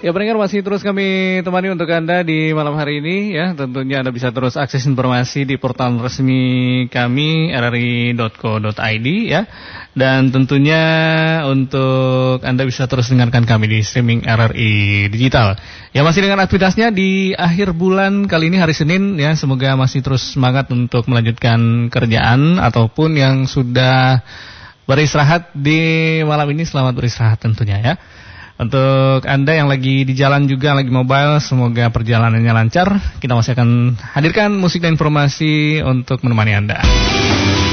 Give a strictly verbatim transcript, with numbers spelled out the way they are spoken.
Ya pendengar, masih terus kami temani untuk Anda di malam hari ini ya. Tentunya Anda bisa terus akses informasi di portal resmi kami r r i dot co dot i d ya. Dan tentunya untuk Anda bisa terus dengarkan kami di streaming R R I Digital. Ya, masih dengan aktivitasnya di akhir bulan kali ini hari Senin ya. Semoga masih terus semangat untuk melanjutkan kerjaan ataupun yang sudah beristirahat di malam ini, selamat beristirahat tentunya ya. Untuk Anda yang lagi di jalan juga, lagi mobile, semoga perjalanannya lancar. Kita masih akan hadirkan musik dan informasi untuk menemani Anda.